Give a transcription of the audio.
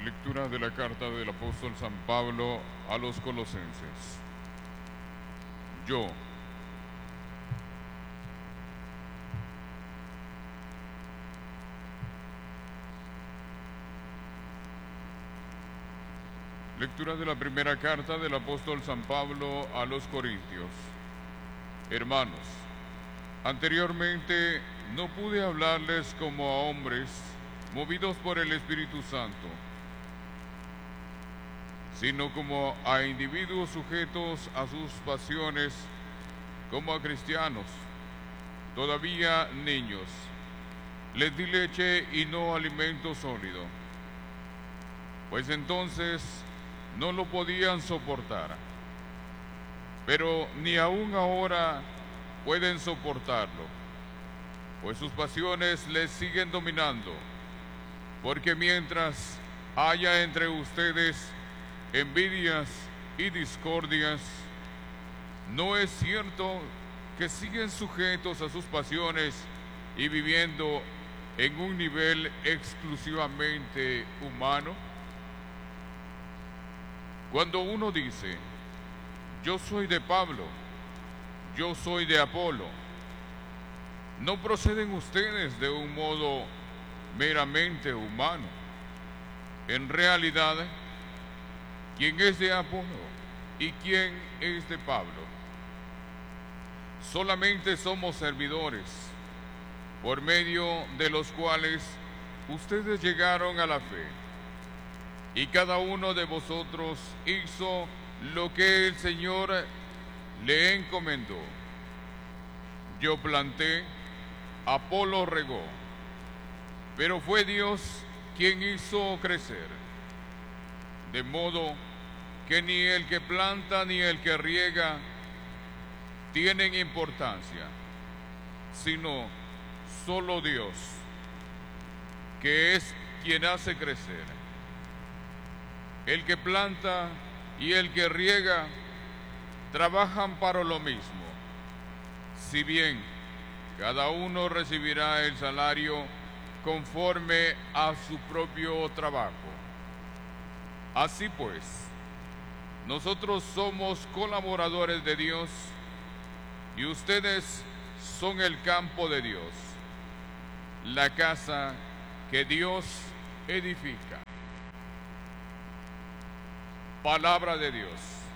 Lectura de la carta del apóstol San Pablo a los Colosenses. Yo, lectura de la primera carta del apóstol San Pablo a los Corintios. Hermanos, anteriormente no pude hablarles como a hombres movidos por el Espíritu Santo, sino como a individuos sujetos a sus pasiones, como a cristianos, todavía niños. Les di leche y no alimento sólido, pues entonces no lo podían soportar, pero ni aún ahora pueden soportarlo, pues sus pasiones les siguen dominando, porque mientras haya entre ustedes envidias y discordias, ¿no es cierto que siguen sujetos a sus pasiones y viviendo en un nivel exclusivamente humano? Cuando uno dice, yo soy de Pablo, yo soy de Apolo, ¿no proceden ustedes de un modo meramente humano? En realidad, ¿quién es de Apolo y quién es de Pablo? Solamente somos servidores, por medio de los cuales ustedes llegaron a la fe, y cada uno de vosotros hizo lo que el Señor le encomendó. Yo planté, Apolo regó, pero fue Dios quien hizo crecer. De modo que ni el que planta ni el que riega tienen importancia, sino solo Dios, que es quien hace crecer. El que planta y el que riega trabajan para lo mismo, si bien cada uno recibirá el salario conforme a su propio trabajo. Así pues, nosotros somos colaboradores de Dios y ustedes son el campo de Dios, la casa que Dios edifica. Palabra de Dios.